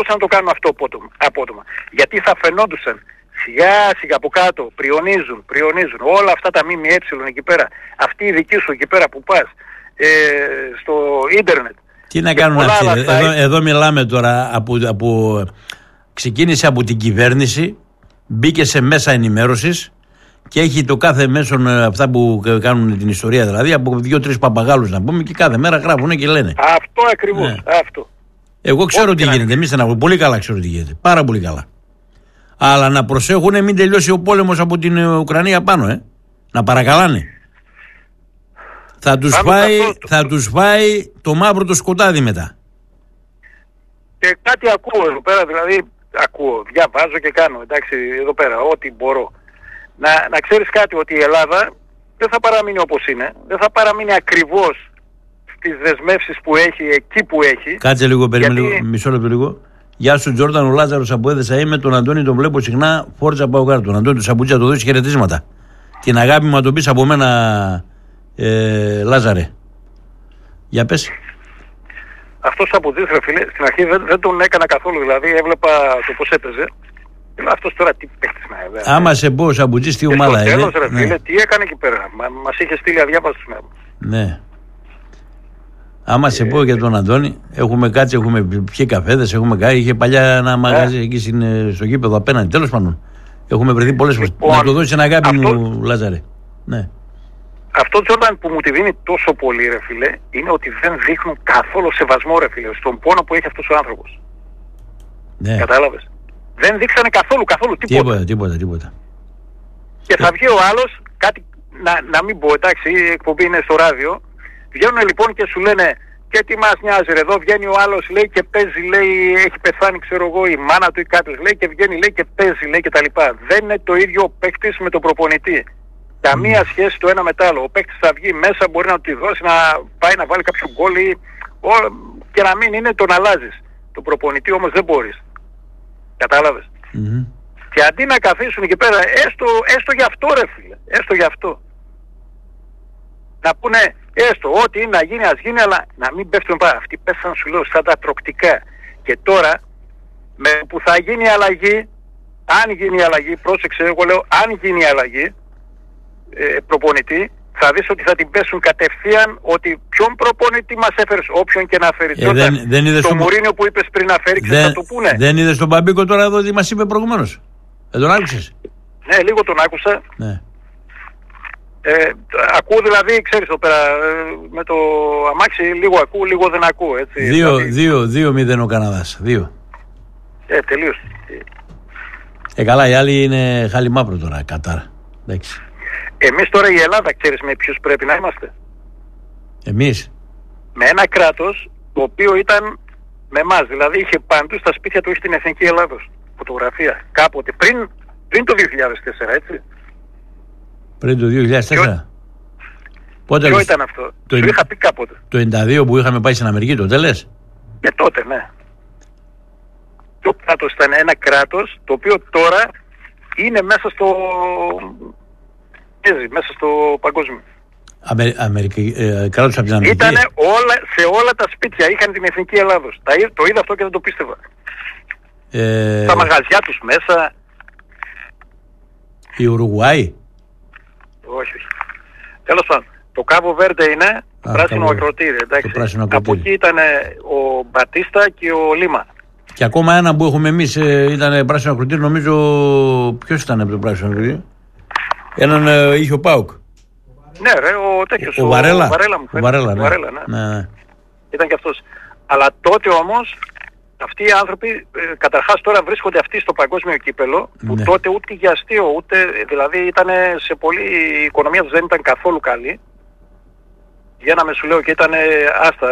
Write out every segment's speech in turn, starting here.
μπορούσαν να το κάνουν αυτό απότομα. Γιατί θα φαινόντουσαν σιγά σιγά από κάτω, πριονίζουν όλα αυτά τα ΜΜΕ εκεί πέρα, αυτή η δική σου εκεί πέρα που πας, στο ίντερνετ. Τι να κάνουν αυτοί. Εδώ μιλάμε τώρα ξεκίνησε από την κυβέρνηση, μπήκε σε μέσα ενημέρωσης και έχει το κάθε μέσον, αυτά που κάνουν την ιστορία δηλαδή, από 2-3 παπαγάλους να πούμε, και κάθε μέρα γράφουν και λένε. Αυτό ακριβώς. Ναι. Αυτό. Εγώ ξέρω τι γίνεται. Εμείς δεν πολύ καλά ξέρω τι γίνεται. Πάρα πολύ καλά. Αλλά να προσέχουν μην τελειώσει ο πόλεμος από την Ουκρανία πάνω, να παρακαλάνε. Θα τους φάει το μαύρο το σκοτάδι μετά. Και κάτι ακούω εδώ πέρα, δηλαδή διαβάζω και κάνω, εντάξει, εδώ πέρα, ό,τι μπορώ. Να ξέρεις κάτι, ότι η Ελλάδα δεν θα παραμείνει όπως είναι, δεν θα παραμείνει ακριβώς στις δεσμεύσεις που έχει, εκεί που έχει. Κάτσε λίγο, περίμενε λίγο, μισό λεπτό λίγο. Γεια σου Τζόρταν, ο Λάζαρος από Έδεσα είμαι, τον Αντώνη τον βλέπω συχνά, φόρτσα πάω κάτω. Τον Αντώνη του Σαμπουτζά, το δώσει χαιρετίσματα. Την αγάπη μου να τον πεις από μένα, Λάζαρε. Για πες. Αυτός ο Σαμπουτζής, ρε φίλε, στην αρχή δεν τον έκανα καθόλου, δηλαδή έβλεπα το πώς έπαιζε. Αυτός τώρα τι παίχτης να είναι. Άμα σε πω ο Σαμπουτζής τι ομάδα είναι. Τέλος ρε φίλε, τι έκανε εκεί πέρα. Μας είχε στείλει αδιάβαστος με. Ναι. Άμα σε πω για τον Αντώνη, έχουμε κάτσει, έχουμε πιει καφέδες, έχουμε κάνει. Είχε παλιά ένα μαγαζί εκεί στο γήπεδο απέναντι. Τέλος πάντων. Έχουμε βρεθεί πολλές φορές. Να το δώσει ένα αγάπη μου, Λάζαρε. Ναι. Αυτό Τζόρνταν που μου τη δίνει τόσο πολύ, ρε φίλε, είναι ότι δεν δείχνουν καθόλου σεβασμό, ρε φίλε, στον πόνο που έχει αυτός ο άνθρωπος. Ναι. Κατάλαβες. Δεν δείξανε καθόλου τίποτα. Και θα βγει ο άλλος, κάτι να μην πω, εντάξει, η εκπομπή είναι στο ράδιο. Βγαίνουν λοιπόν και σου λένε, και τι μας νοιάζει ρε, εδώ βγαίνει ο άλλος, λέει, και παίζει, λέει, έχει πεθάνει, ξέρω εγώ, η μάνα του ή κάποιος, λέει, και βγαίνει, λέει, και παίζει, λέει, κτλ. Δεν είναι το ίδιο ο παίκτης με τον προπονητή. Καμία σχέση το ένα με το άλλο. Ο παίκτης θα βγει μέσα, μπορεί να του τη δώσει, να πάει να βάλει κάποιο γκόλ και να μην είναι, τον αλλάζεις. Τον προπονητή όμως δεν μπορείς. Κατάλαβες. Και αντί να καθίσουν εκεί πέρα, έστω για αυτό ρε φίλε, έστω για αυτό. Να πούνε, έστω, ό,τι είναι να γίνει, ας γίνει, αλλά να μην πέφτουν πάρα. Αυτοί πέφτουν, σου λέω, σαν τα τροκτικά. Και τώρα, που θα γίνει η αλλαγή, αν γίνει η αλλαγή, πρόσεξε, εγώ λέω, αν γίνει η αλλαγή, προπονητή, θα δεις ότι θα την πέσουν κατευθείαν, ότι ποιον προπονητή μας έφερες, όποιον και να φέρεις. Το Μουρίνιο που είπες πριν να φέρει, θα το πούνε. Δεν είδες τον Μπαμπίκο τώρα εδώ τι μας είπε προηγουμένως? Δεν τον άκουσες? Ναι, λίγο τον άκουσα. Ναι. Ακούω δηλαδή, ξέρεις εδώ πέρα, με το αμάξι λίγο ακούω, λίγο δεν ακούω. 2-0 ο Καναδάς. 2. Τελείως. Καλά, οι άλλοι είναι χαλιμάπρο τώρα, Κατάρ. Εντάξει. Εμείς τώρα η Ελλάδα, ξέρεις με ποιους πρέπει να είμαστε? Εμείς? Με ένα κράτος το οποίο ήταν με εμάς, δηλαδή είχε παντού στα σπίτια του, είχε την Εθνική Ελλάδος φωτογραφία κάποτε, πριν το 2004, έτσι. Πριν το 2004? Ποιο ήταν αυτό? Σου είχα πει κάποτε. Το 92 που είχαμε πάει στην Αμερική, τότε λες? Τότε, ναι. Το κράτος ήταν ένα κράτος το οποίο τώρα είναι μέσα στο παγκόσμιο. Κράτος από την Αμερική. Ήτανε σε όλα τα σπίτια είχαν την Εθνική Ελλάδος. Το είδα αυτό και δεν το πίστευα. Τα μαγαζιά τους μέσα. Η Ουρουγουάη? Όχι. Τέλος πάντων, το Κάβο Βέρντε είναι πράσινο ακροτήρι, εντάξει. Από εκεί ήταν ο Μπατίστα και ο Λίμα. Και ακόμα ένα που έχουμε εμείς ήταν πράσινο ακροτήρι, νομίζω. Ποιος ήταν από το πράσινο ακροτήρι? Έναν είχε ο Πάουκ. Ναι ρε, ο τέτοιος, ο Βαρέλα. Ο Βαρέλα, ναι. Ήταν και αυτός. Αλλά τότε όμως αυτοί οι άνθρωποι, καταρχάς τώρα βρίσκονται αυτοί στο παγκόσμιο κύπελο, που τότε ούτε για αστείο, ούτε, δηλαδή ήταν σε πολύ, η οικονομία τους δεν ήταν καθόλου καλή. Βγαίναμε, σου λέω, και ήταν άστα,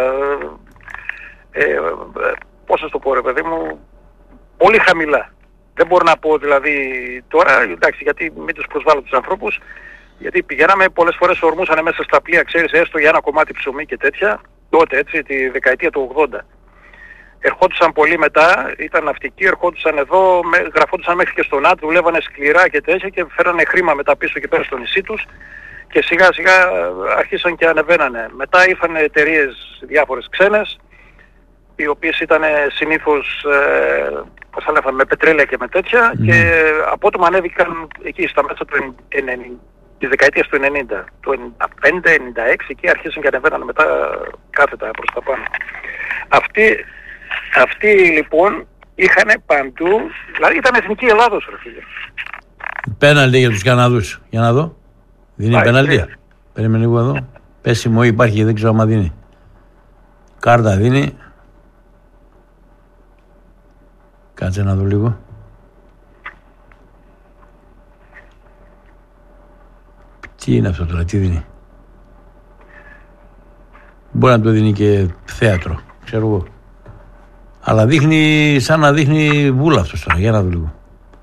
πώς σας το πω ρε παιδί μου, πολύ χαμηλά. Δεν μπορώ να πω δηλαδή τώρα, εντάξει, γιατί μην τους προσβάλλω τους ανθρώπους, γιατί πηγαίναμε πολλές φορές, ορμούσανε μέσα στα πλοία, ξέρεις, έστω για ένα κομμάτι ψωμί και τέτοια, τότε έτσι, τη δεκαετία του 80. Ερχόντουσαν πολύ μετά, ήταν ναυτικοί, ερχόντουσαν εδώ, γραφόντουσαν μέχρι και στο ΝΑΤ, δουλεύανε σκληρά και τέτοια και φέρανε χρήμα μετά πίσω και πέρα στο νησί τους και σιγά σιγά άρχισαν και ανεβαίνανε. Μετά ήρθαν εταιρείες διάφορες ξένες οι οποίες ήταν συνήθως με πετρέλαια και με τέτοια και απότομα ανέβηκαν εκεί στα μέσα της δεκαετίας του 90, του 95-96, εκεί αρχίσαν και ανεβαίνανε μετά κάθετα προς τα πάνω. Αυτοί λοιπόν είχαν παντού, δηλαδή ήταν εθνική Ελλάδος ρε φίλε. Πέναλτι για τους Καναδούς, για να δω. Δίνει πέναλτι. Περίμενε λίγο εδώ. Πέσιμο υπάρχει, δεν ξέρω άμα δίνει. Κάρτα δίνει. Κάτσε να δω λίγο. Τι είναι αυτό τώρα, τι δίνει. Μπορεί να το δίνει και θέατρο, ξέρω εγώ. Αλλά δείχνει σαν να δείχνει βούλα αυτός τώρα, για να δω λίγο.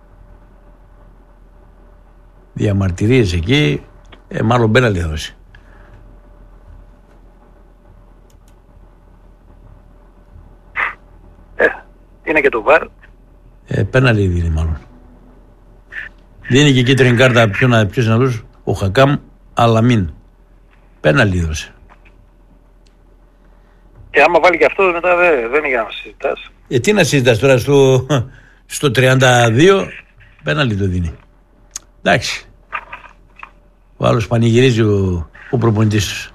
Διαμαρτυρίες εκεί, μάλλον πέναλτι θα δώσει. Είναι και το βαρ. Πέναλτι δίνει μάλλον. Δίνει και κίτρινη κάρτα ποιος να δώσει. Ο Χακάμ Αλαμίν. Πέναλτι δώσε. Και άμα βάλει και αυτό μετά δεν είναι για να συζητάς. Τι να συζητάς τώρα στο 32 πέναλτι το δίνει. Εντάξει. Ο άλλος πανηγυρίζει ο προπονητής.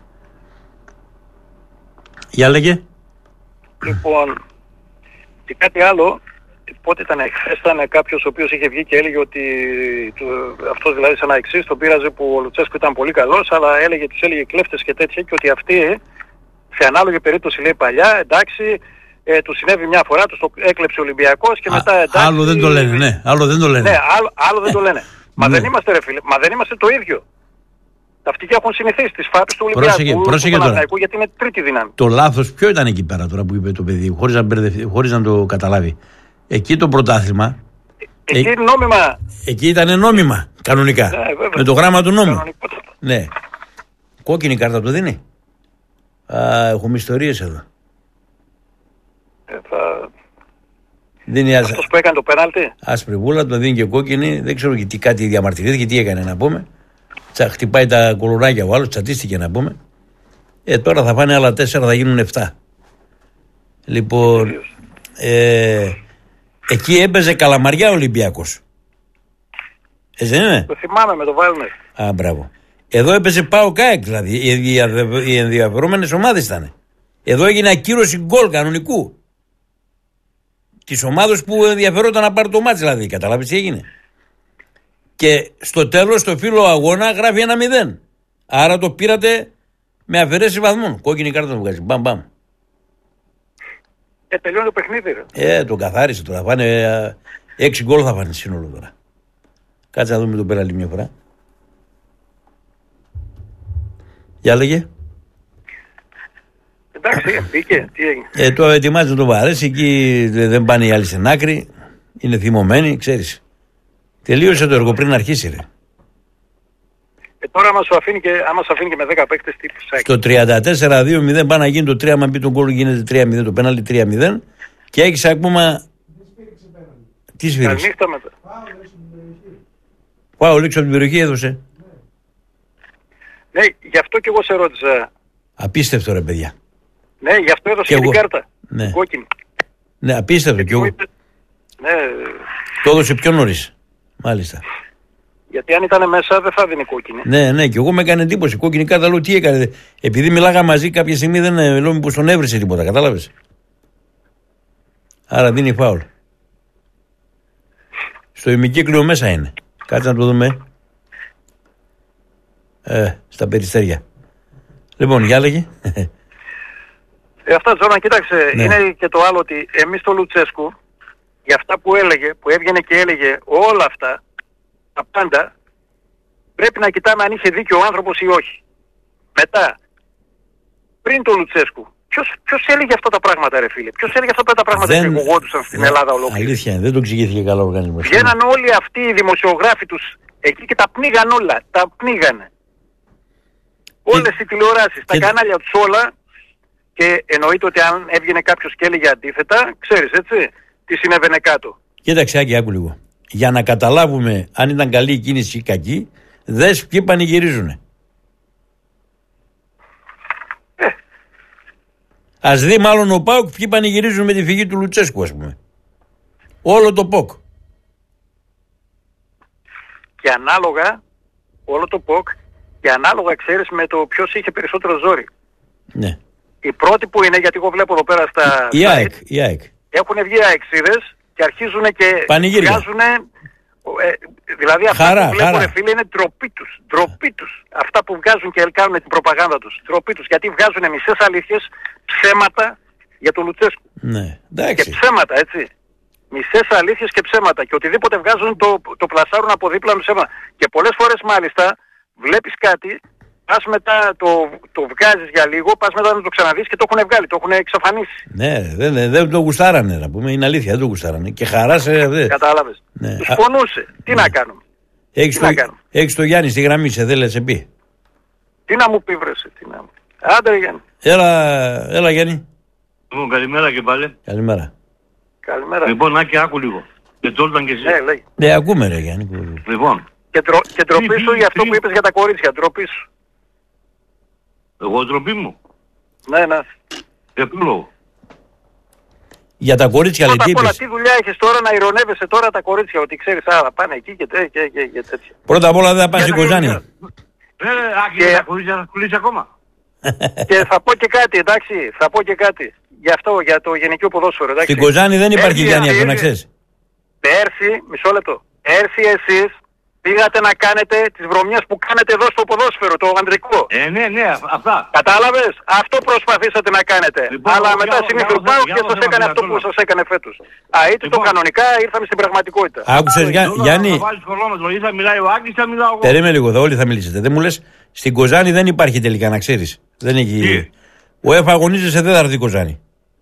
Για λέγε. Λοιπόν, και κάτι άλλο, πότε ήταν κάποιος ο οποίος είχε βγει και έλεγε ότι αυτός δηλαδή σαν αεξής τον πείραζε που ο Λουτσέσκου ήταν πολύ καλός, αλλά τους έλεγε κλέφτες και τέτοια και ότι αυτοί σε ανάλογη περίπτωση λέει παλιά, εντάξει, του συνέβη μια φορά, τους το έκλεψε ο Ολυμπιακός και μετά εντάξει. Άλλο δεν το λένε, ναι, άλλο δεν το λένε. Ναι, άλλο δεν το λένε. Μα δεν είμαστε ρε φίλε, μα δεν είμαστε το ίδιο. Αυτοί και έχουν συνηθίσει τις φάπες του Ολυμπιακού, του Παναθηναϊκού, γιατί είναι τρίτη δύναμη. Το λάθος ποιο ήταν εκεί πέρα τώρα που είπε το παιδί, χωρίς να το καταλάβει. Εκεί το πρωτάθλημα. Εκεί νόμιμα. Εκεί ήταν νόμιμα, κανονικά. Ναι, με το γράμμα του νόμου. Ναι. Κόκκινη κάρτα το δίνει. Έχουμε ιστορίες εδώ. Αυτός που έκανε το πέναλτι. Άσπρη βούλα, το δίνει και κόκκινη. Δεν ξέρω τι κάτι διαμαρτυρήθηκε, τι έκανε να πούμε. Χτυπάει τα κολουράκια ο άλλος, τσατίστηκε να πούμε. Τώρα θα πάνε άλλα 4, θα γίνουν 7. Λοιπόν, εκεί έπαιζε Καλαμαριά ο Ολυμπιακός. Έτσι δεν είναι? Το θυμάμαι με το Βάλνερ. Μπράβο. Εδώ έπαιζε ΠΑΟΚ ΑΕΚ, δηλαδή. Οι ενδιαφερόμενες ομάδες ήταν. Εδώ έγινε ακύρωση γκολ κανονικού. Της ομάδος που ενδιαφερόταν να πάρει το μάτς, δηλαδή. Καταλάβεις τι έγινε. Και στο τέλος το φύλλο αγώνα γράφει 1-0. Άρα το πήρατε με αφαιρέσεις βαθμών. Κόκκινη κάρτα το βγάζει. Μπαμ μπαμ. Τελειώνει το παιχνίδι ρε. Το καθάρισε τώρα. Φάνε 6 γκολ θα φάνε σύνολο τώρα. Κάτσε να δούμε το πέρα άλλη μια φορά. Για λέγε. Εντάξει, μπήκε. Τι έγινε. Το ετοιμάζει να το βαρέσει. Εκεί δεν πάνε οι άλλοι στην άκρη. Είναι θυμωμένοι, ξέρεις. Τελείωσε το έργο πριν αρχίσει ρε. Τώρα άμα σου αφήνει και με 10 παίκτες τι στο 34-2-0 πάει να γίνει το 3, άμα πει τον γκολ γίνεται 3-0, το πέναλτι 3-0 και έχεις ακόμα... Τι σφύρεις? Καληνύχτα μετά. Πάω λήξω από την περιοχή έδωσε. Ναι, γι' αυτό και εγώ σε ρώτησα. Απίστευτο ρε παιδιά. Ναι, γι' αυτό έδωσε και την κάρτα. Ναι. Κόκκινη. Ναι, απίστευτο και εγώ. Ναι. Το έδωσε πιο νωρίς. Μάλιστα. Γιατί αν ήταν μέσα δεν θα δίνει κόκκινη. Ναι, και εγώ με έκανε εντύπωση. Κόκκινη κάρτα, λέω τι έκανε. Επειδή μιλάγα μαζί κάποια στιγμή δεν λέω μήπως τον έβρισε τίποτα. Κατάλαβες. Άρα δίνει φάουλ. Στο ημικύκλιο μέσα είναι. Κάτσε να το δούμε. Στα Περιστέρια. Λοιπόν, για λέγε. Αυτά Τζόρνα, κοίταξε, ναι. Είναι και το άλλο ότι εμείς το Λουτσέσκου για αυτά που έλεγε, που έβγαινε και έλεγε όλα αυτά, τα πάντα, πρέπει να κοιτάμε αν είχε δίκιο ο άνθρωπος ή όχι. Μετά, πριν το Λουτσέσκου, ποιος έλεγε αυτά τα πράγματα ρε φίλε, ποιος έλεγε αυτά τα πράγματα και γωγόντουσαν στην Ελλάδα ολόκληρη. Αλήθεια, δεν το εξηγήθηκε καλά ο οργανισμός. Βγαίναν όλοι αυτοί οι δημοσιογράφοι τους εκεί και τα πνίγαν όλα, τα πνίγανε. Όλες οι τηλεοράσεις, τα κανάλια τους όλα. Και εννοείται ότι αν έβγαινε κάποιος και έλεγε αντίθετα, ξέρεις έτσι, τι συνέβαινε κάτω. Κοίταξε Άκη, άκου λίγο. Για να καταλάβουμε αν ήταν καλή η κίνηση ή κακή, δες ποιοι πανηγυρίζουνε. Ας δει μάλλον ο ΠΑΟΚ ποιοι πανηγυρίζουν με τη φυγή του Λουτσέσκου, ας πούμε. Όλο το ΠΟΚ. Και ανάλογα, όλο το ΠΟΚ, και ανάλογα ξέρεις με το ποιος είχε περισσότερο ζόρι. Ναι. Οι πρώτοι που είναι, γιατί εγώ βλέπω εδώ πέρα στα Η ΑΕΚ. Έχουν βγει αεξίδες και αρχίζουν και βγάζουν. Δηλαδή αυτά που βλέπω, ρε φίλε, είναι ντροπή τους. Αυτά που βγάζουν και κάνουν την προπαγάνδα τους. Ντροπή τους. Γιατί βγάζουν μισές αλήθειες, ψέματα για τον Λουτσέσκου. Ναι, εντάξει. Και ψέματα, έτσι. Μισές αλήθειες και ψέματα. Και οτιδήποτε βγάζουν το πλασάρουν από δίπλα με ψέματα. Και πολλές φορές μάλιστα βλέπεις κάτι, πας μετά το βγάζεις για λίγο, πας μετά να το ξαναδείς και το έχουν βγάλει, το έχουν εξαφανίσει. Ναι, δεν το γουστάρανε, να πούμε. Είναι αλήθεια, δεν το γουστάρανε. Και χαράσε. Κατάλαβες. Ναι. Τους πονούσε. Τι να κάνουμε. Έχεις το Γιάννη στη γραμμή, δεν λες πει. Τι να μου πει, βρέσε. Άντε, Γιάννη. Έλα Γιάννη. Καλημέρα και πάλι. Καλημέρα. Λοιπόν, Άκη, άκου λίγο. Και Τζόρνταν και εσύ. Ναι, ακούμε ρε Γιάννη. Λοιπόν. Και ντροπή σου για αυτό που είπες για τα κορίτσια. Ντροπή σου. Εγώ ντροπή μου. Ναι. Για ποιο λόγο. Για τα κορίτσια λέει τι είπες. Τι δουλειά έχεις τώρα να ειρωνεύεσαι τώρα τα κορίτσια, ότι ξέρεις θα πάνε εκεί και τέτοια. Πρώτα απ' όλα δεν θα πάνε στην Κοζάνη. Άκη, τα κορίτσια θα πουλήσει ακόμα. Και θα πω και κάτι, εντάξει, για αυτό, για το γενικό ποδόσφαιρο, εντάξει. Στην Κοζάνη δεν υπάρχει Γιάννη αυτό, να ξέρεις. Πέρσι, μισό λεπτό, πέρσι εσείς πήγατε να κάνετε τις βρωμιές που κάνετε εδώ στο ποδόσφαιρο, το ανδρικό. Ναι, αυτά. Κατάλαβες, αυτό προσπαθήσατε να κάνετε. Λοιπόν, αλλά μετά συνήθως πάω και σας έκανε αυτό που σας έκανε φέτος. Είτε το κανονικά, ήρθαμε στην πραγματικότητα. Άκουσες Γιάννη. Θα μιλάει ο Άκης, θα μιλάω εγώ. Περίμενε λίγο, όλοι θα μιλήσετε. Δεν μου λες, στην Κοζάνη δεν υπάρχει τελικά, να ξέρεις. Δεν έχει. Ο ΕΦ αγωνίζεσαι, δεν θα έρθει η Κοζάνη.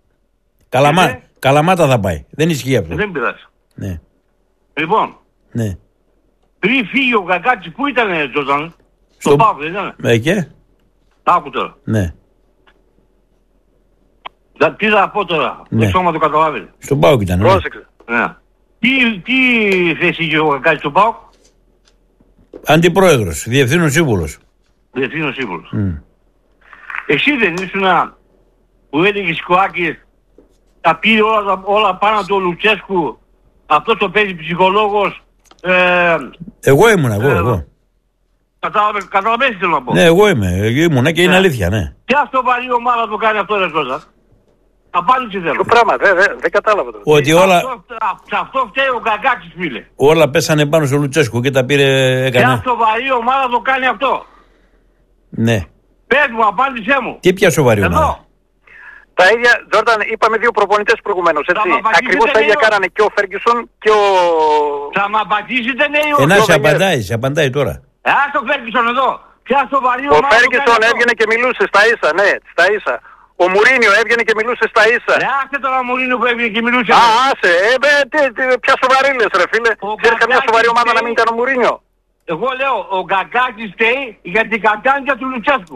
Καλαμάτα θα πάει. Δεν ισχύει αυτό. Δεν πειράζει. Ναι. Λοιπόν. Ναι. Πριν φύγει ο Κακάτσης, πού ήτανε Τζόρνταν? Στο ΠΑΟΚ δεν ήτανε? Και. Άκου τώρα. Ναι. Τι θα πω τώρα, το σώμα το καταλάβει. Στον ΠΑΟΚ ήταν. Πρόσεξε. Ναι. Τι θέση είχε ο Κακάτσης στο ΠΑΟΚ? Αντιπρόεδρος, διευθύνων σύμβουλος. Διευθύνων σύμβουλος. Εσύ δεν ήσουν που έλεγε Σκοάκη, τα πήρε όλα πάνω του Λουτσέσκου, αυτός το παίζει ψυχολόγος. Εγώ ήμουν. Καταλαβαίνεις τι θέλω να πω. Ναι, εγώ ήμουνα και είναι αλήθεια, ναι. Και αυτό βαρύ ομάδα το κάνει αυτό, ρε Ζώσα. Απάντηση θέλω. Ποιο πράγμα, δεν κατάλαβα τώρα. Ότι όλα. Σε αυτό φταίει ο Κακάτσης, φίλε. Όλα πέσανε πάνω στο Λουτσέσκου και τα πήρε. Και αυτό βαρύ ομάδα το κάνει αυτό. Ναι. Πες μου, απάντησέ μου. Τι πια σοβαρή ομάδα. Τα ίδια, Τζόρνταν, είπαμε δύο προπονητές προηγουμένως, έτσι. Ακριβώς τα ίδια κάνανε και ο Φέργκισον και ο... Θα μ' απαντήσετε, ναι, σε απαντάει τώρα. Ας το Φέργκισον εδώ. Ποια σοβαρή ομάδα. Ο Φέργκισον έβγαινε και μιλούσε στα ίσα, ναι, στα ίσα. Ο Μουρίνιο έβγαινε και μιλούσε στα ίσα. Άσε τώρα ο Μουρίνιο που έβγαινε και μιλούσε. Άσε, ποια σοβαρή λες ρε φίλε. Ξέρεις καμιά σοβαρή ομάδα να μην ήταν ο Μουρίνιο. Εγώ λέω, ο Κακάτσης φταίει για την κατάντια του Λουτσέσκου.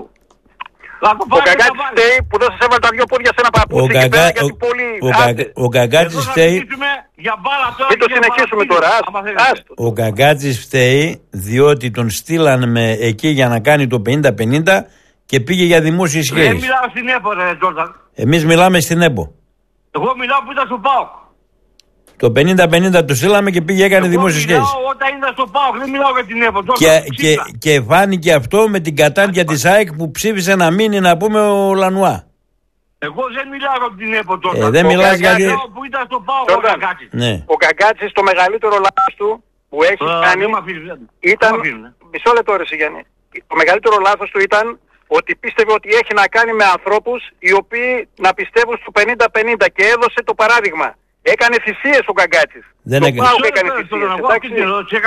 Ο Κακάτσης φταίει που δεν σας έβαλε τα δυο πόδια σε ένα παπούτσι εκεί πέρα γιατί πολύ... Ο Κακάτσης φταίει... Μην το συνεχίσουμε τώρα, άστο. Ο Κακάτσης φταίει διότι τον στείλαν εκεί για να κάνει το 50-50 και πήγε για δημόσιες σχέσεις. Δεν μιλάω στην ΕΠΟ, ρε Τζόρνταν. Εμείς μιλάμε στην ΕΠΟ. Εγώ μιλάω που ήταν στο ΠΑΟΚ. Το 50-50 το στείλαμε και πήγε έκανε δημόσιες σχέσεις. Μιλάω όταν ήταν στο ΠΑΟΚ, δεν μιλάω για την ΕΠΟ. Και φάνηκε αυτό με την κατάντια της ΑΕΚ που ψήφισε να μείνει, να πούμε, ο Λανουά. Εγώ δεν μιλάω για την ΕΠΟ τώρα. Δεν μιλάς γιατί... Που ήταν στο ΠΑΟΚ ο Κακάτσης. Ναι. Ο Κακάτσης το μεγαλύτερο λάθος του που έχει κάνει ήταν... Μισό λεπτό ρε Γιάννη. Το μεγαλύτερο λάθος του ήταν ότι πίστευε ότι έχει να κάνει με ανθρώπους οι οποίοι να πιστεύουν στο 50-50 και έδωσε το παράδειγμα. Έκανε θυσίες ο Κακάτσης. Δεν έκανε θυσίες.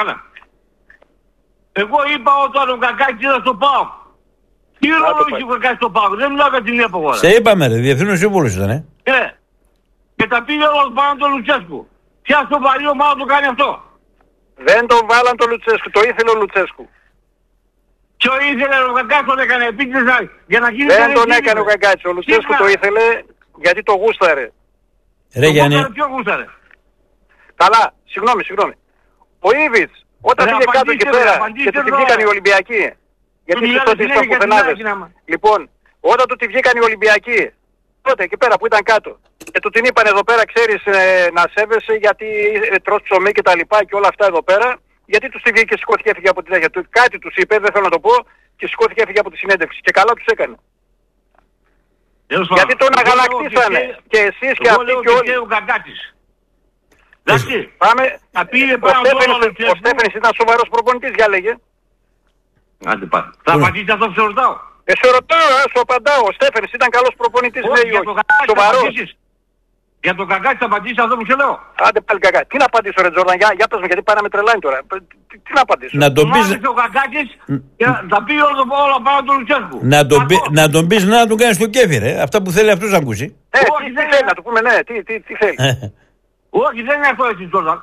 Εγώ είπα όταν ο Κακάτσης ήταν στο ΠΑΟΚ. Τι ρόλο είχε ο Κακάτσης στο ΠΑΟΚ. Δεν μιλάω για την ΕΠΟ. Σε είπαμε ρε, διευθύνος σύμβουλος ήταν. Και τα πήγε όλα πάνω τον Λουτσέσκου. Ποια σοβαρή ομάδα το κάνει αυτό. Δεν τον βάλαν τον Λουτσέσκου. Το ήθελε ο Λουτσέσκου. Ποιο ήθελε ο Κακάτσης τον έκανε επίτηδες για να γίνει... Δεν τον έκανε ο Κακάτσης. Ο Λουτσέσκου το ήθελε γιατί το γούσταρε. Ρε Γιάννη. Καλά, συγγνώμη. Ο Ήβιτς όταν πήγε κάτω και πέρα και του τη βγήκαν οι Ολυμπιακοί. Γιατί τότε ήσταν πουθενάδες. Λοιπόν, όταν του τη βγήκαν οι Ολυμπιακοί, τότε εκεί πέρα που ήταν κάτω. Και του την είπαν εδώ πέρα, ξέρεις, να σέβεσαι γιατί τρως ψωμί και τα λοιπά και όλα αυτά εδώ πέρα. Γιατί τους τη βγήκε και σηκώθηκε έφυγε από τη τέτοια του. Κάτι τους είπε, δεν θέλω να το πω, και σηκώθηκε έφυγε από τη συνέντευξη. Και καλά τους έκανε. Γιατί τον αγανακτήσανε. Και εσείς και αυτοί και όλοι. Ο Καγκάτης. Εντάξει, πάμε. Ο Στέφανης ήταν σοβαρός προπονητής, για λέγε. Άντε πάμε. Θα απαντήσεις αυτό που σε ρωτάω. Σε ρωτάω, σου απαντάω. Ο Στέφανης ήταν καλός προπονητής, λέει όχι. Σοβαρός. Για τον Καγκάτη θα απαντήσεις αυτό που σε λέω. Άντε πάλι Καγκάτη. Τι να απαντήσω ρε Τζόρνταν, για πες μου, γιατί πάει να με τρελάνει τώρα. Τι να απαντήσω. Να τον πεις... Ο Καγκάτης θα πει όλα πάνω του Λουτσέσκου. Να τον πεις να τον κάνεις το κέφι ρε. Αυτά που θέλει αυτός να ακούσει. Τι θέλει να του πούμε, ναι, τι θέλει. Όχι, δεν είναι αυτό έτσι Τζόρνταν.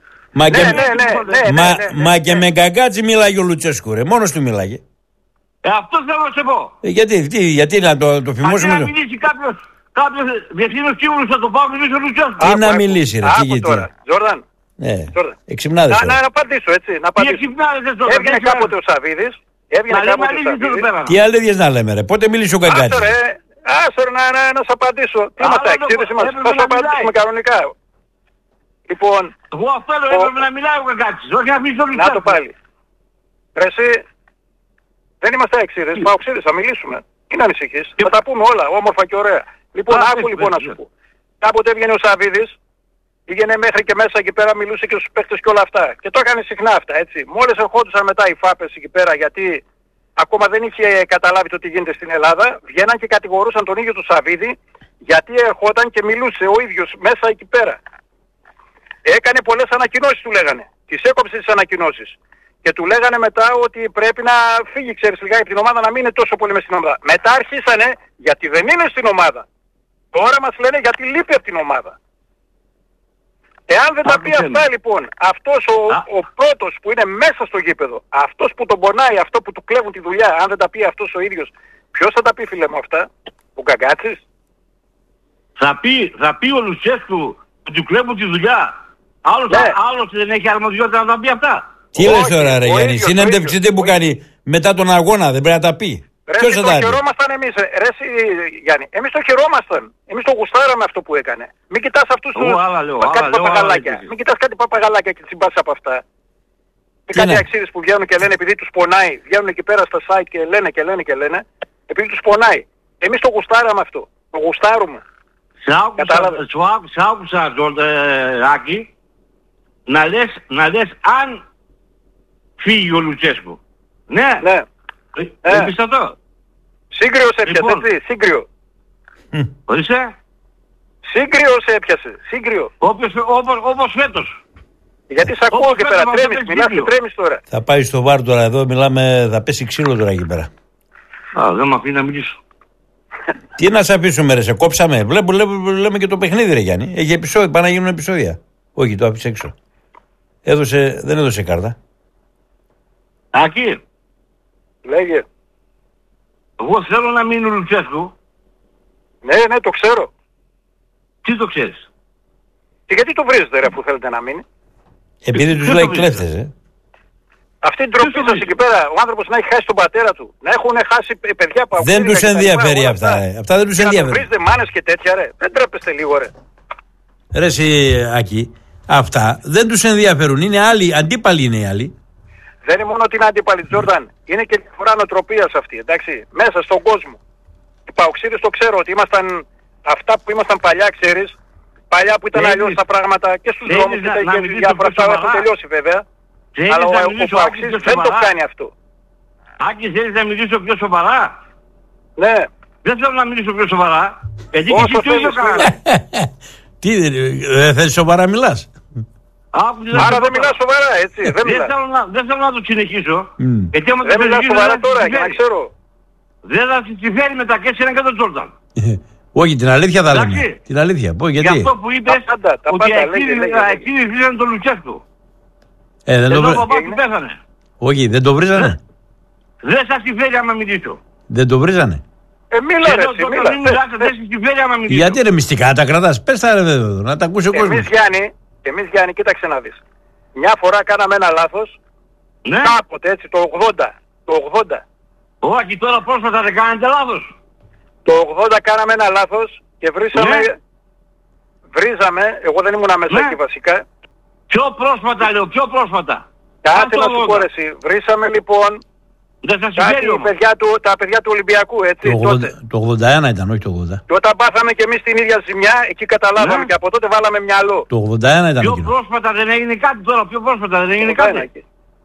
Μα και με Καγκάτσι μιλάγε ο Λουτσέσκου ρε. Μόνος του μιλάγε. Αυτό θέλω να σε πω. Γιατί να το φημώσουμε. Αν μιλήσει κάποιος διευθύνος σύμβουλος θα το πάω μιλήσει ο Λουτσέσκου. Τι να μιλήσει ρε. Άκου τώρα. Τζόρνταν. Εξυπνάδες. Να απαντήσω έτσι. Έβγαινε κάποτε ο Σαββίδης. Τι αλήθειες να λέμε ρε. Πότε μίλησε ο Καγκάτης. Άσορ να σου απαντήσω. Τι είμαστε εξήδες είμαστε. Θα σου απαντήσουμε κανονικά. Λοιπόν. Εγώ αυτό λέω έπρεπε να μιλάει ο Καγκάτης. Όχι να μιλήσει ο Λουτσέσκου. Να το πάλι. Ρε εσύ. Δεν είμαστε εξήδες. Μα οξύδες θα μιλήσουμε. Μην ανησυχείς. Θα τα πούμε όλα όμορφα και ωραία. Λοιπόν, άκου λοιπόν να σου πω. Κάποτε έβγαινε ο Σαββίδης, πήγαινε μέχρι και μέσα εκεί πέρα, μιλούσε και στους παίχτες και όλα αυτά. Και το έκανε συχνά αυτά, έτσι. Μόλις ερχόντουσαν μετά οι φάπες εκεί πέρα, γιατί ακόμα δεν είχε καταλάβει το τι γίνεται στην Ελλάδα, βγαίναν και κατηγορούσαν τον ίδιο του Σαββίδη, γιατί ερχόταν και μιλούσε ο ίδιος μέσα εκεί πέρα. Έκανε πολλές ανακοινώσεις του λέγανε. Τις έκοψε τις ανακοινώσεις. Και του λέγανε μετά ότι πρέπει να φύγει, ξέρεις, λιγάκι από την ομάδα, να μην είναι τόσο πολύ μες στην ομάδα. Μετά αρχίσανε γιατί δεν είναι στην ομάδα. Τώρα μας λένε γιατί λείπει από την ομάδα. Εάν δεν τα πει αυτά λοιπόν, αυτός ο πρώτος που είναι μέσα στο γήπεδο, αυτός που τον πονάει, αυτό που του κλέβουν τη δουλειά, αν δεν τα πει αυτός ο ίδιος, ποιος θα τα πει φίλε μου αυτά, ο Καγκάτσης. Θα πει ο Λουτσέσκου που του κλέβουν τη δουλειά. Άλλος δεν έχει αρμοδιότητα να τα πει αυτά. Τι λες τώρα ρε Γιάννη, συνέντευξη τι που κάνει μετά τον αγώνα, δεν πρέπει να τα πει. Ποιος θα τα πει. Το χαιρόμασταν εμείς, ρε Γιάννη, εμείς το χαιρόμασταν. Εμείς το γουστάραμε αυτό που έκανε. Μην κοιτάς αυτούς τους κάτι παπαγαλάκια. Μην κοιτάς κάτι παπαγαλάκια και τσιμπάς από αυτά. Και κάτι αξίδες που βγαίνουν και λένε επειδή τους πονάει, βγαίνουν εκεί πέρα στα site και λένε, επειδή τους πονάει. Εμείς το γουστάραμε αυτό. Το γουστάρουμε. Σε άκουσα, Άκη, να λες αν φύγει ο Λουτσέσκου. Ναι. Έπεισα το. Σύγκριος έπιασε, έτσι, σύγκριο. Ορίστε. Σύγκριος έπιασε, σύγκριο. Όπως φέτος. Γιατί σ' ακούω και πέρα, τρέμεις, μιλάς και τρέμεις τώρα. Θα πάει στο βάρ τώρα εδώ, μιλάμε, θα πέσει ξύλο τώρα εκεί πέρα. Δεν μ' αφήνει να μιλήσω. Τι να σε αφήσουμε ρε, σε κόψαμε. Λέμε και το παιχνίδι ρε Γιάννη. Έχει επεισόδια, πάνε να γίνουν επεισόδια. Όχι, το άφησε έξω. Δεν έδωσε κάρτα. Άκη. Λέγε. Εγώ θέλω να μείνει ο Λουτσέσκου. Ναι, το ξέρω. Τι το ξέρεις. Και γιατί το βρίζετε ρε που θέλετε να μείνει. Επειδή τους λέει κλέφτες Αυτή την τροπή σας εκεί πέρα, ο άνθρωπος να έχει χάσει τον πατέρα του, να έχουν χάσει παιδιά που δεν τους ενδιαφέρει αυτά. Αυτά δεν τους ενδιαφέρει. Να βρίζετε μάνες και τέτοια ρε. Δεν τρέπεστε λίγο ρε. Ρε εσύ Άκη, αυτά δεν τους ενδιαφέρουν. Είναι άλλοι, αντίπαλοι είναι οι άλλοι. Δεν είναι μόνο ότι είναι αντίπαλοι Τζόρνταν, είναι και διαφορά νοοτροπίας αυτή, εντάξει, μέσα στον κόσμο. Οι Παοξίδες το ξέρω ότι ήμασταν αυτά που ήμασταν παλιά, ξέρεις, παλιά που ήταν αλλιώς τα πράγματα και στους δρόμους και διάφορα αυτά έχουν τελειώσει βέβαια. Αλλά ο Παοξίδης δεν το κάνει αυτό. Άκη, θέλεις να μιλήσω πιο σοβαρά. Ναι. Δεν θέλω να μιλήσω πιο σοβαρά. Γιατί και εσύ το ίδιο κάνεις. Τι, δεν θέλεις σοβαρά μιλάς. Άρα δεν μιλάς σοβαρά, έτσι. Δεν θέλω να το συνεχίσω. Δεν μιλάς σοβαρά τώρα, για να ξέρω. Δεν θα συμφέρει μετά και εσένα και τον Τζόρνταν. Όχι, την αλήθεια θα λέμε. Την αλήθεια. Γιατί. Για αυτό που είπες, ότι εκείνοι βρίζανε τον Λουτσέσκου. Εδώ ο παπάς του πέθανε. Όχι, δεν το βρίζανε. Δεν σας συμφέρει άμα μιλήσω. Δεν το βρίζανε. Μίλα ρε, μίλα. Δεν σας συμφέρει άμα μιλήσω. Γιατί ρε μυστικά τα κρατάς. Πες τα ρε εδώ, να τα ακούσει ο κόσμος. Εμείς Γιάννη, κοίταξε να δεις. Μια φορά κάναμε ένα λάθος. Ναι. Κάποτε έτσι, το 80. Όχι, τώρα πρόσφατα δεν κάνετε λάθος. Το 80 κάναμε ένα λάθος και βρίζαμε, εγώ δεν ήμουν μέσα εκεί βασικά. Πιο πρόσφατα λέω, πιο πρόσφατα. Κάτσε να σου πω εσύ. Βρίσαμε λοιπόν τα παιδιά του Ολυμπιακού, έτσι, τότε. Το 81 ήταν, όχι το 80. Και όταν πάθαμε και εμείς την ίδια ζημιά, εκεί καταλάβαμε και από τότε βάλαμε μυαλό. Το 81 ήταν. Πιο πρόσφατα δεν έγινε κάτι τώρα, πιο πρόσφατα δεν έγινε κάτι.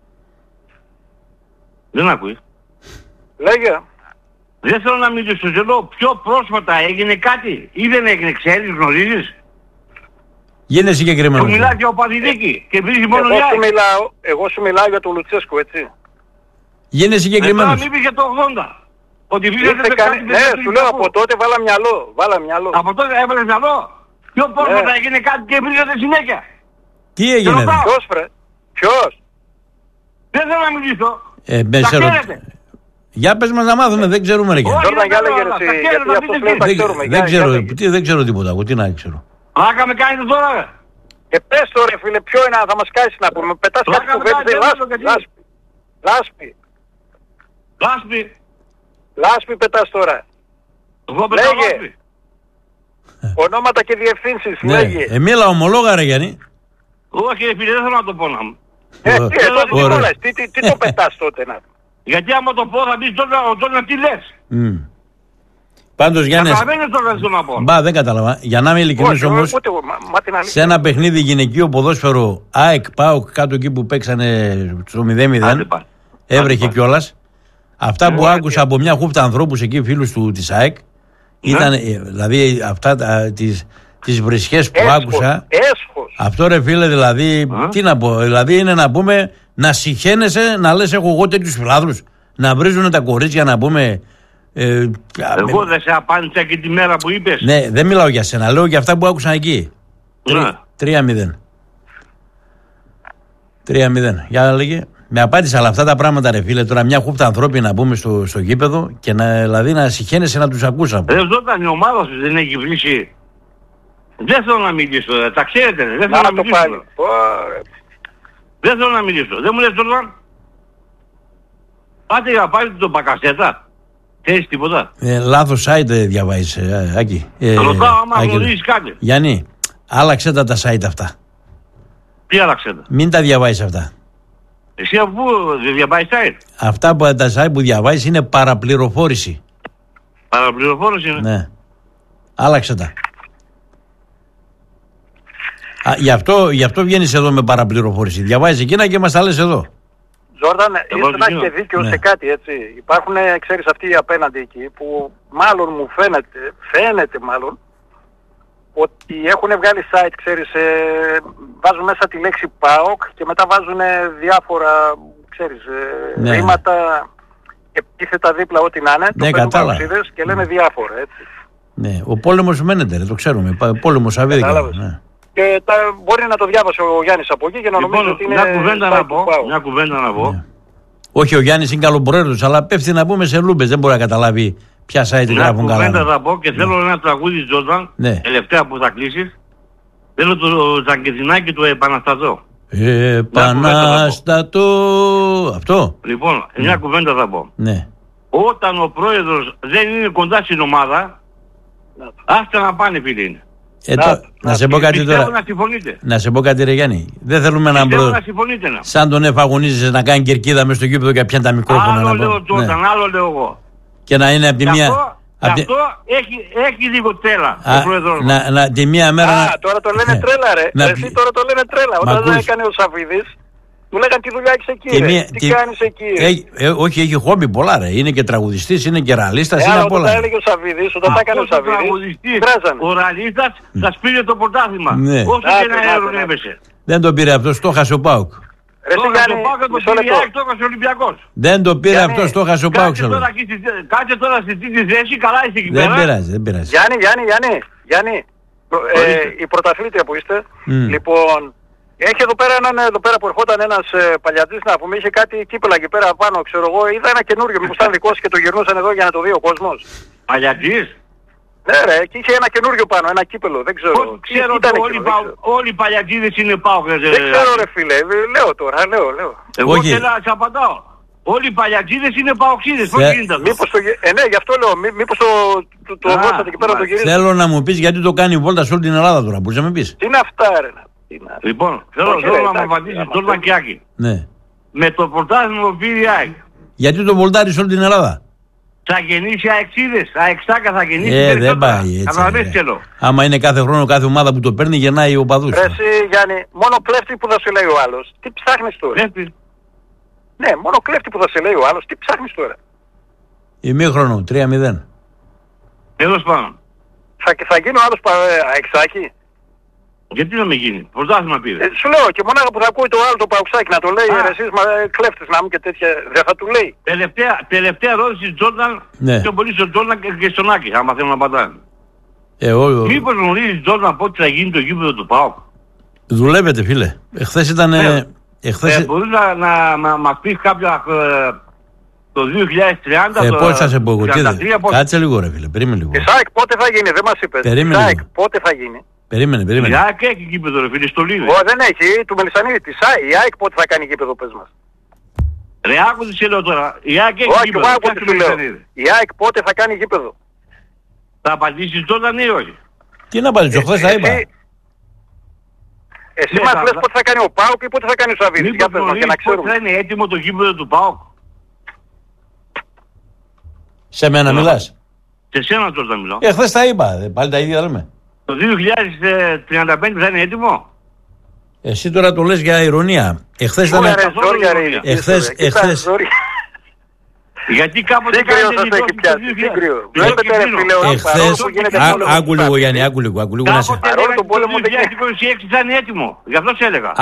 Δεν ακούεις. Λέγε. Δεν θέλω να μιλήσω, λέω πιο πρόσφατα έγινε κάτι ή δεν έγινε, ξέρεις, γνωρίζεις. Γίνε συγκεκριμένο. Του μιλάει για ο Παδηλίκη και βρίζει μόνο για εγώ σου μιλάω για τον Λουτσέσκο, έτσι. Γίνε συγκεκριμένος. Τώρα μην για το 80. Ότι βρίζετε κάτι. Ναι, σου λέω από τότε βάλα μυαλό. Από τότε έβαλες μυαλό. Πιο πρόσφατα έγινε κάτι και βρίζετε συνέχεια. Τι έγινε? Ποιος? Δεν θέλω να μιλήσω. Τα ξέρετε. Για πες μας να μάθουμε, δεν ξέρουμε ρε Γιάννη. Τζόρνταν, για λέγε εσύ, γιατί αυτός λέει τα ξέρουμε. Δεν ξέρω τίποτα, εγώ τι να ξέρω. Άκα με κάνετε τώρα ρε. Πες το ρε φίλε, ποιο είναι, θα μας κάνεις να πούμε. Πετάς κάτι κουβέντες, Λάσπη πετάς τώρα. Εγώ πετάω Λάσπη. Ονόματα και διευθύνσεις, λέγε. Μίλα ομολόγα ρε Γιάννη. Όχι ρε φίλε, δεν θέλω να το πω να μου. Τι το πετάς τότε να. Γιατί άμα το πω θα πεις τώρα τι λες. Πάντως Γιάννη, καταλαβαίνεις τώρα τι να πω. Μπα, δεν κατάλαβα. Για να είμαι ειλικρινής όμως, σε ένα παιχνίδι γυναικείο ποδόσφαιρο ΑΕΚ ΠΑΟΚ κάτω εκεί που παίξανε στο 0-0, έβρεχε κιόλας. Αυτά που άκουσα από μια χούφτα ανθρώπους εκεί, φίλους της ΑΕΚ, ήταν δηλαδή αυτά τις βρισχές που άκουσα. Αυτό ρε φίλε, δηλαδή, τι να πω, δηλαδή είναι να πούμε να συχαίνεσαι, να λες έχω εγώ τέτοιους φιλάδρους, να βρίζουν τα κορίτσια να πούμε. Εγώ δεν σε απάντησα και τη μέρα που είπες. Ναι, δεν μιλάω για σένα, λέω για αυτά που άκουσαν εκεί. 3-0. Για λέγε. Με απάντησε αλλά αυτά τα πράγματα ρε φίλε, τώρα μια χούπτα ανθρώποι να πούμε στο γήπεδο και δηλαδή να συχαίνεσαι να τους ακούσαμε. Όταν η ομάδα σου δεν έχει βρήσει, δεν θέλω να μιλήσω, τα ξέρετε, δεν θέλω να μιλήσω. Δεν θέλω να μιλήσω, δεν μου λες τώρα. Πάτε για πάλι τον Μπακασέτα. Θέλεις τίποτα. Λάθος site διαβάζεις, Άκη. Ρωτάω άμα γνωρίζεις κάτι. Γιάννη, άλλαξε τα site αυτά. Τι άλλαξε τα. Μην τα διαβάζεις αυτά. Εσύ αφού δεν διαβάζεις site. Αυτά που τα site που διαβάζεις είναι παραπληροφόρηση. Παραπληροφόρηση είναι. Ναι. Άλλαξε τα. Γι' αυτό βγαίνεις εδώ με παραπληροφόρηση. Διαβάζεις εκείνα και μας τα λες εδώ. Τζόρνταν, ίσως να έχει δίκιο σε κάτι, έτσι. Υπάρχουν, ξέρεις, αυτοί απέναντι εκεί που μάλλον μου φαίνεται μάλλον, ότι έχουν βγάλει site, ξέρεις, βάζουν μέσα τη λέξη ΠΑΟΚ και μετά βάζουν διάφορα, ξέρεις, ρήματα, επίθετα δίπλα ό,τι να είναι, το παίρνουν παρουσίδες και λένε διάφορα, έτσι. Ναι, ο πόλεμος μένεται, το ξέρουμε, πόλεμος αβίδικα. Και μπορεί να το διάβασε ο Γιάννης από εκεί και να νομίζω ότι είναι... Μια κουβέντα να πω. Ναι. Όχι, ο Γιάννης είναι καλοπροαίρετος, αλλά πέφτει να πούμε σε λούμπες, δεν μπορεί να καταλάβει ποια site γράφουν καλά. Μια κουβέντα θα πω και θέλω ένα τραγούδι Τζόρνταν, τελευταία που θα κλείσεις. Θέλω το Ζαγκεζινάκι του Επαναστατώ. Επαναστατώ. Αυτό. Λοιπόν, μια κουβέντα θα πω. Ναι. Όταν ο πρόεδρος δεν είναι κοντά στην ομάδα, άστε να πάνε φίλοι είναι. Να σε πω κάτι τώρα. Να σε πω κάτι ρε Γιάννη. Δεν θέλουμε να σαν τον εφαγωνίζεσαι να κάνει κερκίδα μες στο γήπεδο και πιάνει τα μικρόφωνα. Άλλο λέω Τζόρνταν, άλλο λέω εγώ. Και να είναι από τη μία... Αυτό έχει λίγο τρέλα ο πρόεδρος μας. Τη μία μέρα... Τώρα το λένε τρέλα ρε. Εσύ τώρα το λένε τρέλα. Όταν δεν έκανε ο Σαββίδης, του λέγανε τι δουλειά έχεις εκεί ρε. Τι κάνεις εκεί ρε. Όχι, έχει χόμπι πολλά ρε. Είναι και τραγουδιστής, είναι και ραλίστας, είναι απ' όλα. Όταν έλεγε ο Σαββίδης, όταν τα έκανε ο Σαββίδης, ο ραλίστας σας πήρε το πρωτάθλημα. Όσο και να αερονεύεσαι. Δεν το πήρε αυτό, το χάσε ο ΠΑΟΚ. Δεν το πήρε αυτό, το χάσε ο ΠΑΟΚ. Κάτσε τώρα στη τρίτη θέση, καλά είσαι εκεί πέρα. Δεν πειράζει. Γιάννη, η πρωταθλήτρια που είστε, λοιπόν... Έχει εδώ πέρα έναν που ερχόταν ένας παλιατζής να πούμε, είχε κάτι κύπελα εκεί πέρα πάνω, ξέρω εγώ, είδα ένα καινούριο, μήπως ήταν δικός και το γυρνούσαν εδώ για να το δει ο κόσμος. Παλιατζής? Ναι ρε, και είχε ένα καινούριο πάνω, ένα κύπελο, δεν ξέρω. Πώς ξέρω ότι όλοι οι παλιατζίδες είναι ΠΑΟΚ. Δεν ξέρω ρε φίλε, λέω τώρα, λέω. Εγώ σε απαντάω. Όλοι οι παλιατζίδες είναι παοξίδες. Πώς γίνεται αυτό? Μήπως ναι, γι' αυτό λέω. Μήπως το δώσατε εκεί πέρα το γυρίσμα. Θέλω να μου πεις γιατί το κάνει βόλτα σε όλη την Ελλάδα τώρα. Μπορείς να με πεις? Τι είναι αυτά, ρε? Λοιπόν, θέλω να μου απαντήσει Τζόρνταν και Άκη. Ναι. Με το πρωτάθλημα που πήρε η ΑΕΚ. Γιατί το βολτάρει σε όλη την Ελλάδα? Θα γεννήσει αεξίδες, αεξάκα θα γεννήσει. Δεν πάει έτσι. Καταλαβαίνετε. Άμα είναι κάθε χρόνο κάθε ομάδα που το παίρνει, γεννάει ο παδούς. Εσύ Γιάννη, μόνο κλέφτη που θα σε λέει ο άλλος. Τι ψάχνεις τώρα? Κλέφτη. Ναι, μόνο κλέφτη που θα σε λέει ο άλλος. Τι ψάχνεις τώρα? Ημίχρονο, 3-0. Εδώ πάνω. Θα γίνει ο άλλος αεξάκι. Γιατί να με γίνει, πρωτάθλημα πήρε. Σου λέω και μονάχα που θα ακούει το άλλο το παουξάκι να το λέει εσείς κλέφτες να μου και τέτοια, δεν θα του λέει. Τελευταία ερώτηση Τζόρνταν, Ναι. πιο πολύ στον Τζόρνταν και στον Άκη, άμα θέλουν να απαντάνε. Μήπως γνωρίζεις Τζόρνταν πότε θα γίνει το γήπεδο του ΠΑΟΚ? Δουλεύετε φίλε. Εχθές ήταν... Μπορείς να μας πεις κάποια το 2030, πώς θα σε πω εγώ, κάτσε λίγο ρε φίλε, περίμενε λίγο. Η ΣΑΕΚ πότε θα γίνει, δεν μας είπες. Περίμενε Η ΣΑΕΚ πότε θα γίνει. Περίμενε. Η ΑΕΚ έχει γήπεδο ρε φίλε, στο Λίδι. Δεν έχει, του Μελισσανίδη. Η ΑΕΚ πότε θα κάνει γήπεδο, πες μας. Ρε άκου τι σε λέω τώρα, η ΑΕΚ έχει γήπεδο. Η ΑΕΚ πότε θα κάνει γήπεδο. Θα απαντήσεις τώρα ναι ή όχι? Τι να απαντήσω, χθες θα είπα. Εσύ μας λες πότε θα κάνει ο ΠΑΟΚ ή πότε θα κάνει ο Σαββίδης. Για πες μας και να ξέρουμε. Πότε θα είναι έτοιμο το γήπεδο του ΠΑΟΚ? Σε μένα μιλάς? Σε σένα τώρα μιλάω. Χθες τα είπα, πάλι τα ίδια λέμε. Το 2035 θα είναι έτοιμο. Εσύ τώρα το λες για ηρωνία. Εχθές ήταν... Εχθές... Γιατί κάποτε κάνετε σύγκριο. Βλέπετε ρε φίλε, άκου λίγο Γιάννη, άκου λίγο. Παρόλο τον πόλεμο το 2026 θα είναι έτοιμο. Γι' αυτό σε έλεγα.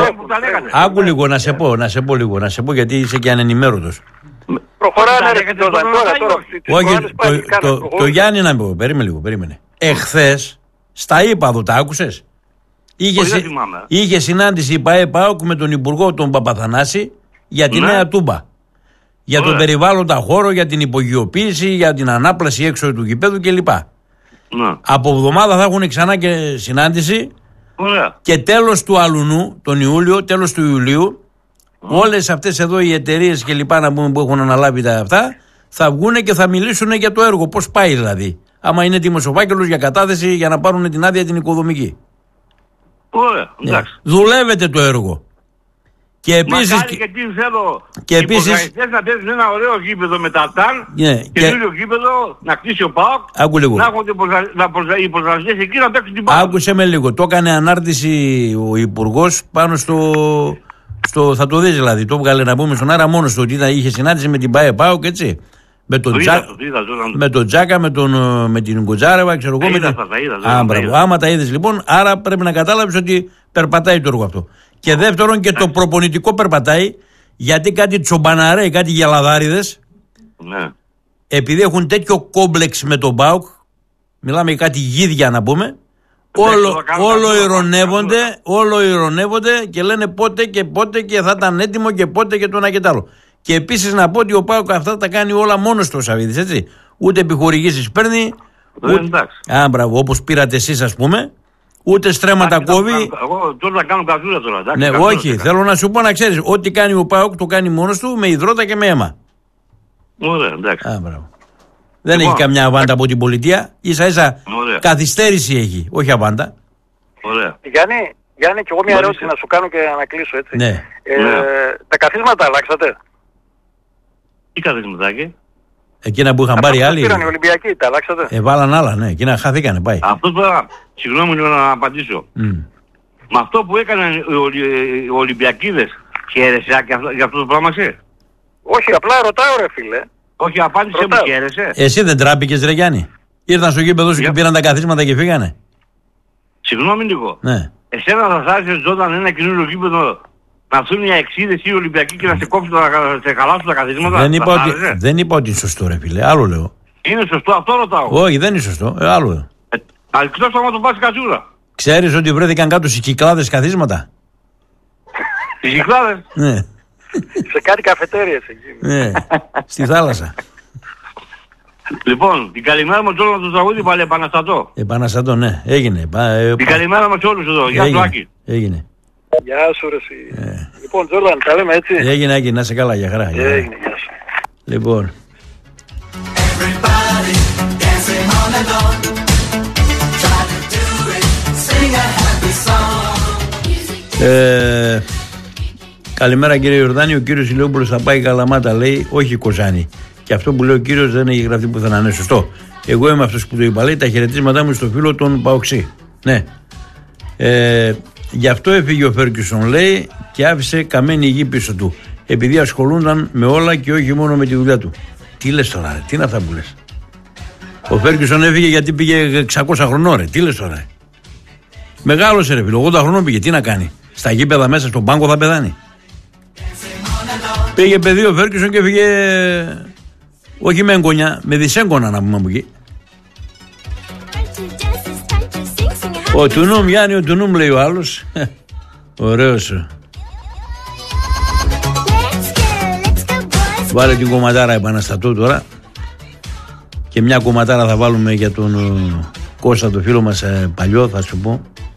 Άκου λίγο, να σε πω γιατί είσαι και ανενημέρωτος. Προχωράνε ρε τώρα. Όχι, το Γιάννη να πω, περίμενε. Εχθές, στα ύπαδο, τα άκουσες? Είχε συνάντηση η ΠΑΕ-ΠΑΟΚ με τον Υπουργό τον Παπαθανάση για τη Νέα Τούμπα. Για τον περιβάλλοντα χώρο, για την υπογειοποίηση, για την ανάπλαση έξω του γηπέδου κλπ. Από εβδομάδα θα έχουν ξανά και συνάντηση. Και τέλος του αλουνού, τον Ιούλιο, τέλος του Ιουλίου, όλες αυτές εδώ οι εταιρείες και λοιπά να πούμε που έχουν αναλάβει τα αυτά, θα βγουν και θα μιλήσουν για το έργο. Πώς πάει δηλαδή. Άμα είναι έτοιμος ο φάκελος για κατάθεση για να πάρουν την άδεια την οικοδομική. Ωραία, εντάξει. Δουλεύεται το έργο. Και επίσης. Μακάρι και επίσης να παίζουν ένα ωραίο γήπεδο με τα ΤΑΝ. Καινούριο γήπεδο να κτίσει ο ΠΑΟΚ. Άκου λίγο. Να έχουν οι προσβασίες εκεί να παίξουν την μπάλα. Άκουσε με λίγο. Το έκανε ανάρτηση ο Υπουργός πάνω στο. Θα το δεις δηλαδή. Το έβγαλε να πούμε στον αέρα μόνος του ότι είχε συνάντηση με την ΠΑΕ-ΠΑΟΚ έτσι. Με τον Τζάκα, με την Γκοτζάρεβα, ξέρω εγώ. Άμα τα είδες λοιπόν, άρα πρέπει να κατάλαβες ότι περπατάει το έργο αυτό. Και δεύτερον και το προπονητικό περπατάει, γιατί κάτι τσομπαναρέοι, κάτι γελαδάριδες, επειδή έχουν τέτοιο κόμπλεξ με τον ΠΑΟΚ, μιλάμε για κάτι γίδια να πούμε, όλο ειρωνεύονται και λένε πότε και θα ήταν έτοιμο και πότε και το ένα και το άλλο. Και επίσης να πω ότι ο ΠΑΟΚ αυτά τα κάνει όλα μόνος του ο Σαββίδης, έτσι. Ούτε επιχορηγήσεις παίρνει, όπως πήρατε εσείς ας πούμε, ούτε στρέμματα κόβει. Εγώ τώρα θα κάνω καζούρα τώρα. Ναι, όχι, θέλω να σου πω να ξέρεις, ό,τι κάνει ο ΠΑΟΚ το κάνει μόνος του με υδρότα και με αίμα. Ωραία, εντάξει. Δεν έχει καμιά αβάντα από την πολιτεία, ίσα-ίσα καθυστέρηση έχει, όχι αβάντα. Ωραία. Γιάννη, και εγώ μια ερώτηση να σου κάνω και να κλείσω έτσι. Ναι. Τα καθίσματα αλλάξατε? Τι καθίσματάκι? Εκείνα που είχαν πάρει άλλοι. Πήραν οι Ολυμπιακοί, τα αλλάξατε? Βάλαν άλλα, ναι, εκείνα χάθηκανε, πάει. Αυτό τώρα, συγγνώμη να απαντήσω. Με αυτό που έκαναν οι Ολυμπιακίδες, χαίρεσαι για αυτό το πράγμα εσύ? Όχι, απλά ρωτάω ρε φίλε. Όχι, απάντησε μου, χαίρεσαι. Εσύ δεν τράπηκες ρε Γιάννη? Ήρθαν στο γήπεδο σου και πήραν τα καθίσματα και φύγανε. Συγγνώμη λίγο. Ναι. Εσένα θα σας άρεσε Τζόρνταν ένα καινούριο γήπεδο να έρθουν οι αεξίδες ή οι Ολυμπιακοί και να σε κόψουν σε χαλάσουν τα καθίσματα? Δεν είπα ότι είναι σωστό ρε φίλε, άλλο λέω. Είναι σωστό, αυτό ρωτάω. Όχι, δεν είναι σωστό, άλλο. Εκτός άμα το πας κατσούρα. Ξέρεις ότι βρέθηκαν κάτω στις Κυκλάδες καθίσματα? Στις Κυκλάδες? Ναι. Σε κάτι καφετέριες εκεί. Ναι, στη θάλασσα. Λοιπόν, την καλημέρα μου Τζόρνταν το τραγούδι πάλι επαναστατώ. Επαναστατώ, ναι, έγινε. Την καλημέρα μας όλους εδώ, γεια σου Άκη. Έγινε. Γεια σου ρε εσύ. Λοιπόν Τζόρνταν, τα λέμε έτσι. Έγινε, να είσαι καλά, για χαρά. Έγινε, γεια σου. Λοιπόν. Καλημέρα κύριε Ιορδάνη, ο κύριος Ηλιόπουλος θα πάει Καλαμάτα, λέει, όχι Κοζάνη. Και αυτό που λέει ο κύριος δεν έχει γραφτεί πουθενά. Είναι σωστό. Εγώ είμαι αυτός που το είπα, λέει, τα χαιρετίσματά μου στο φίλο των Παοξή. Ναι. Γι' αυτό έφυγε ο Φέργκισον, λέει, και άφησε καμένη γη πίσω του. Επειδή ασχολούνταν με όλα και όχι μόνο με τη δουλειά του. Τι λες τώρα, ρε, τι είναι αυτά που λες? Ο Φέργκισον έφυγε γιατί πήγε 600 χρονών, ρε. Τι λες τώρα, ρε? Μεγάλωσε, ρε φίλο, 80 χρονών πήγε. Τι να κάνει? Στα γήπεδα μέσα στον πάγκο θα πεθάνει? Πήγε παιδί ο Φέργκισον και έφυγε. Όχι με εγγονιά, με δυσέγγωνα να πούμε από εκεί. Ο Τουνούμ, Γιάννη, ο Τουνούμ, λέει ο άλλος. Ωραίος. Βάλε την κομματάρα επαναστατώ τώρα. Και μια κομματάρα θα βάλουμε για τον Κώστα, το φίλο μας παλιό, θα σου πω.